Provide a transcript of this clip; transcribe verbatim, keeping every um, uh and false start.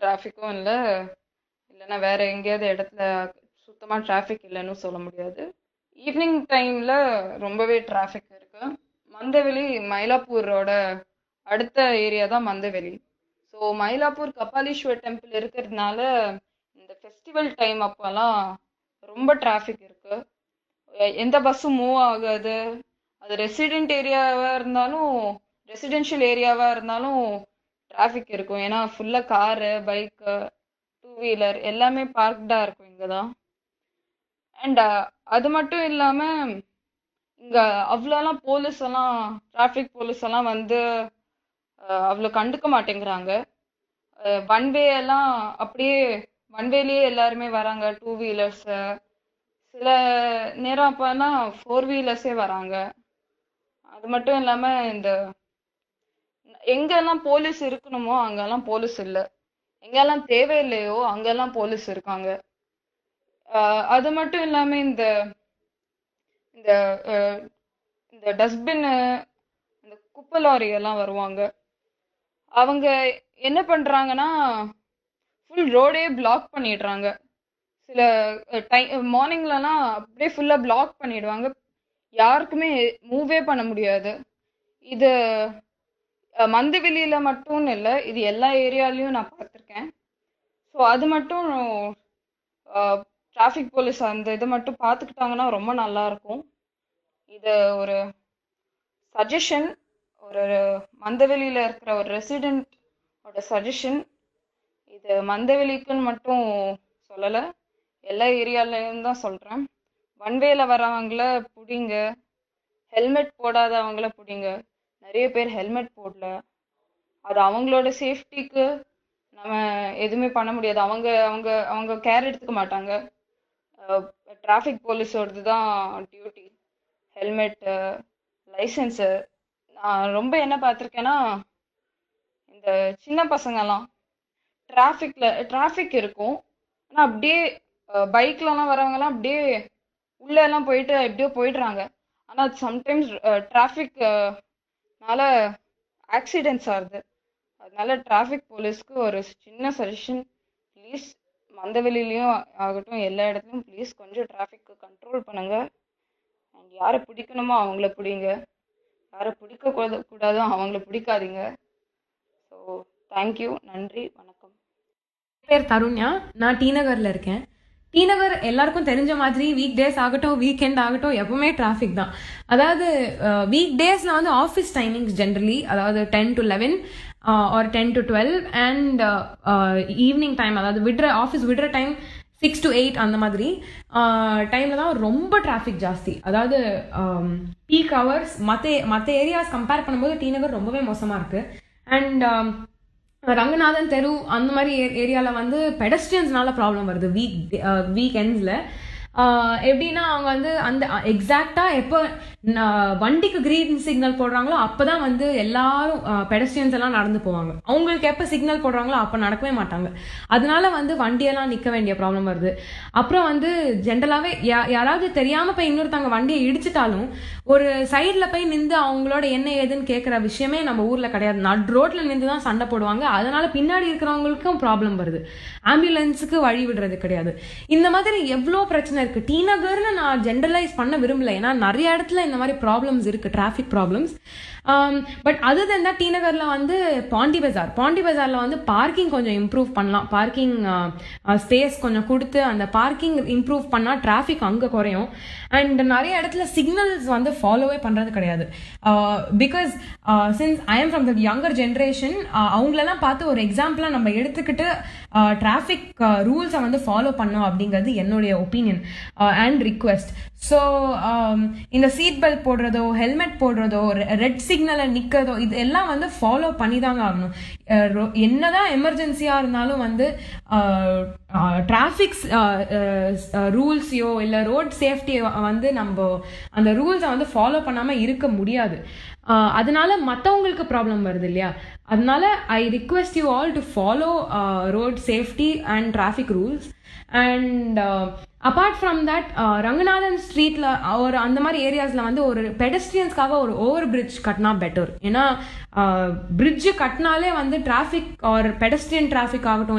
டிராஃபிக்கும் இல்லை, இல்லைன்னா வேற எங்கேயாவது இடத்துல சுத்தமாக டிராஃபிக் இல்லைன்னு சொல்ல முடியாது. ஈவினிங் டைமில் ரொம்பவே டிராஃபிக் இருக்கு. மந்தவெளி மயிலாப்பூரோட அடுத்த ஏரியா தான் மந்தவெளி. ஸோ மயிலாப்பூர் கபாலீஸ்வர் டெம்பிள் இருக்கிறதுனால இந்த ஃபெஸ்டிவல் டைம் அப்போல்லாம் ரொம்ப டிராஃபிக் இருக்கு. எ- எந்த பஸ்ஸும் மூவ் ஆகாது. அது ரெசிடென்ட் ஏரியாவாக இருந்தாலும் ரெசிடென்ஷியல் ஏரியாவாக இருந்தாலும் டிராஃபிக் இருக்கும். ஏன்னா ஃபுல்லாக காரு, பைக்கு, டூ வீலர் எல்லாமே பார்க்டாக இருக்கும் இங்கே தான். அண்ட் அது மட்டும் இல்லாமல் இங்கே அவ்வளோலாம் போலீஸ் எல்லாம் டிராஃபிக் போலீஸ் எல்லாம் வந்து அஹ், அவ்வளோ கண்டுக்க மாட்டேங்கிறாங்க. ஒன் வே எல்லாம் அப்படியே ஒன் வேலயே எல்லாருமே வராங்க, டூ வீலர்ஸு. சில நேரம் அப்போலாம் ஃபோர் வீலர்ஸே வராங்க. அது மட்டும் இல்லாமல் இந்த எங்கெல்லாம் போலீஸ் இருக்கணுமோ அங்கெல்லாம் போலீஸ் இல்லை, எங்கெல்லாம் தேவையில்லையோ அங்கெல்லாம் போலீஸ் இருக்காங்க. ஆஹ் அது மட்டும் இல்லாம இந்த இந்த ஆஹ் இந்த டஸ்ட்பின்னு, இந்த குப்பை லாரி எல்லாம் வருவாங்க. அவங்க என்ன பண்றாங்கன்னா ஃபுல் ரோடே பிளாக் பண்ணிடுறாங்க. சில டைம் மார்னிங்லலாம் அப்படியே ஃபுல்லா பிளாக் பண்ணிடுவாங்க. யாருக்குமே மூவே பண்ண முடியாது. இது அஹ், மந்தவெளியில மட்டும் இல்லை, இது எல்லா ஏரியாலையும் நான் பார்த்துருக்கேன். ஸோ அது மட்டும் டிராஃபிக் போலீஸ் அந்த இதை மட்டும் பார்த்துக்கிட்டாங்கன்னா ரொம்ப நல்லா இருக்கும். இது ஒரு சஜஷன், ஒரு மந்தவெளியில இருக்கிற ஒரு ரெசிடென்ட்டோட சஜஷன். இது மந்தவெளிக்குன்னு மட்டும் சொல்லலை, எல்லா ஏரியாலையும் தான் சொல்கிறேன். ஒன்வேல வரவங்கள பிடிங்க, ஹெல்மெட் போடாதவங்கள பிடிங்க. நிறைய பேர் ஹெல்மெட் போடல. அது அவங்களோட சேஃப்டிக்கு நம்ம எதுவுமே பண்ண முடியாது. அவங்க அவங்க அவங்க கேர் எடுத்துக்க மாட்டாங்க. டிராஃபிக் போலீஸோடது தான் டியூட்டி. Helmet, licence. நான் ரொம்ப என்ன பார்த்துருக்கேன்னா இந்த சின்ன பசங்கெல்லாம் டிராஃபிக்ல டிராஃபிக் இருக்கும், ஆனால் அப்படியே பைக்லலாம் வரவங்கலாம் அப்படியே உள்ள எல்லாம் போயிட்டு எப்படியோ போயிடுறாங்க. ஆனால் சம்டைம்ஸ் டிராஃபிக்னால ஆக்சிடென்ட்ஸ் ஆகுது. அதனால டிராஃபிக் போலீஸ்க்கு ஒரு சின்ன சஜஷன், ப்ளீஸ் மந்தவெளிலையும் ஆகட்டும் எல்லா இடத்துலையும் ப்ளீஸ் கொஞ்சம் டிராஃபிக்கு கண்ட்ரோல் பண்ணுங்க. அண்ட் யாரை பிடிக்கணுமோ அவங்கள பிடிங்க, யாரை பிடிக்க கூடாது கூடாதோ அவங்கள பிடிக்காதீங்க. ஸோ தேங்க்யூ, நன்றி, வணக்கம். பேர் தருண்யா. நான் டி நகர்ல இருக்கேன். டி நகர் எல்லாருக்கும் தெரிஞ்ச மாதிரி வீக் டேஸ் ஆகட்டும் வீக்கெண்ட் ஆகட்டும் எப்பவுமே டிராஃபிக் தான். அதாவது வீக் டேஸ்ல வந்து ஆஃபீஸ் டைமிங்ஸ் ஜென்ரலி, அதாவது ten to eleven R ten to twelve, and evening time, அதாவது விடுற ஆஃபீஸ் விடுற டைம் சிக்ஸ் டு எயிட் அந்த மாதிரி டைம்ல தான் ரொம்ப டிராஃபிக் ஜாஸ்தி. அதாவது பீக் ஹவர்ஸ் மற்ற மற்ற ஏரியாஸ் கம்பேர் பண்ணும்போது டி நகர் ரொம்பவே மோசமா இருக்கு. அண்ட் ரங்கநாதன் தெரு அந்த மாதிரி ஏரியாவில் வந்து பெடஸ்ட்ரியன்ஸ்னால ப்ராப்ளம் வருது வீக் வீக் எண்ட்ஸில். எப்படின்னா அவங்க வந்து அந்த எக்ஸாக்டாக எப்போ வண்டிக்கு கிரீன் சிக்னல் போடுறாங்களோ அப்போ தான் வந்து எல்லாரும் பெடஸ்ட்ரியன்ஸ் எல்லாம் நடந்து போவாங்க. அவங்களுக்கு எப்போ சிக்னல் போடுறாங்களோ அப்போ நடக்கவே மாட்டாங்க. அதனால வந்து வண்டியெல்லாம் நிற்க வேண்டிய ப்ராப்ளம் வருது. அப்புறம் வந்து ஜென்ரலாகவே யா யாராவது தெரியாமல் போய் இன்னொருத்தவங்க வண்டியை இடிச்சிட்டாலும் ஒரு சைடில் போய் நின்று அவங்களோட என்ன ஏதுன்னு கேட்குற விஷயமே நம்ம ஊரில் கிடையாது. நட் ரோட்டில் நின்று தான் சண்டை போடுவாங்க. அதனால பின்னாடி இருக்கிறவங்களுக்கும் ப்ராப்ளம் வருது. ஆம்புலன்ஸுக்கு வழி விடுறது கிடையாது. இந்த மாதிரி எவ்வளோ பிரச்சனை இருக்கு. டி நகர்னு நான் ஜென்ரலைஸ் பண்ண விரும்பல, ஏன்னா நிறைய இடத்துல இந்த மாதிரி ப்ராப்ளம்ஸ் இருக்கு, டிராஃபிக் ப்ராப்ளம்ஸ். பட் அது தான் டி நகர்ல வந்து பாண்டி பஜார் பாண்டி பஜார்ல வந்து பார்க்கிங் கொஞ்சம் இம்ப்ரூவ் பண்ணலாம். பார்க்கிங் ஸ்பேஸ் கொஞ்சம் கொடுத்து அந்த பார்க்கிங் இம்ப்ரூவ் பண்ணா டிராஃபிக் அங்கே குறையும். அண்ட் நிறைய இடத்துல சிக்னல்ஸ் வந்து ஃபாலோவே பண்றது கிடையாது. Because since I am from the younger generation, அவங்களெல்லாம் பார்த்து ஒரு எக்ஸாம்பிளா நம்ம எடுத்துக்கிட்டு டிராஃபிக் ரூல்ஸை வந்து ஃபாலோ பண்ணோம் அப்படிங்கிறது என்னுடைய ஒப்பீனியன் அண்ட் ரிக்வெஸ்ட். ஸோ இந்த சீட் பெல்ட் போடுறதோ, ஹெல்மெட் போடுறதோ, ரெட் சிக்னலை நிற்கிறதோ, இது எல்லாம் வந்து ஃபாலோ பண்ணி தாங்க ஆகணும். என்னதான் எமர்ஜென்சியா இருந்தாலும் வந்து டிராஃபிக் ரூல்ஸையோ இல்லை ரோட் சேஃப்டியை வந்து நம்ம அந்த ரூல்ஸை வந்து ஃபாலோ பண்ணாம இருக்க முடியாது. அதனால மற்றவங்களுக்கு ப்ராப்ளம் வருது இல்லையா? அதனால I request you all to follow road safety and traffic rules. And apart from that Ranganathan ஸ்ட்ரீட்ல ஒரு அந்த மாதிரி ஏரியாஸ்ல வந்து ஒரு பெடஸ்ட்ரியன்ஸ்க்காக ஒரு ஓவர் பிரிட்ஜ் கட்டினா பெட்டர். ஏன்னா பிரிட்ஜ் கட்டினாலே வந்து டிராஃபிக் ஆர் பெடஸ்ட்ரியன் டிராஃபிக் ஆகட்டும்